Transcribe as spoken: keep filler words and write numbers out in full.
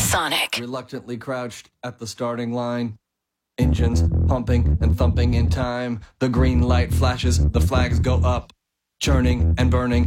Sonic. Reluctantly crouched at the starting line. Engines pumping and thumping in time. The green light flashes, the flags go up. Churning and burning,